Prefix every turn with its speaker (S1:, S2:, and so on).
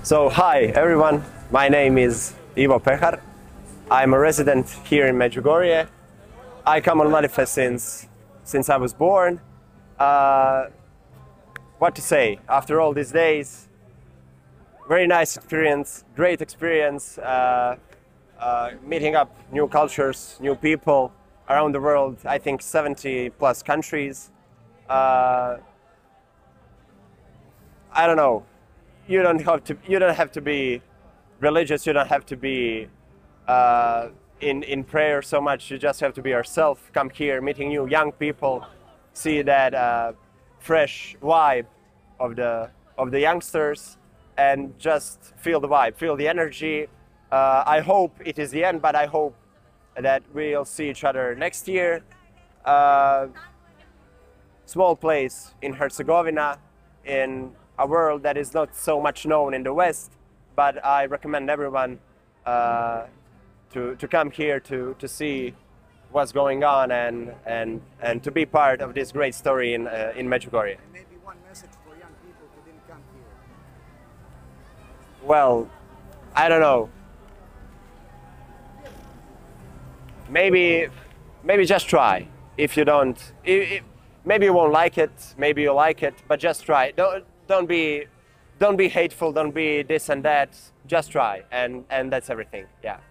S1: So hi everyone, my name is Ivo Pehar. I'm a resident here in Medjugorje. I come on Manifest since I was born. What to say, after all these days, very nice experience, great experience, meeting up new cultures, new people around the world, I think 70 plus countries. I don't know. You don't have to be religious. You don't have to be in prayer so much. You just have to be yourself. Come here, meeting new young people, see that fresh vibe of the youngsters, and just feel the vibe, feel the energy. I hope it is the end, but I hope that we'll see each other next year. Small place in Herzegovina, in a world that is not so much known in the West, but I recommend everyone to come here to see what's going on and to be part of this great story in Medjugorje.
S2: And maybe one message for young people who didn't come here.
S1: Well, I don't know. Maybe just try. If you don't, maybe you won't like it. Maybe you like it, but just try. Don't be hateful. Don't be this and that. Just try, and that's everything. Yeah.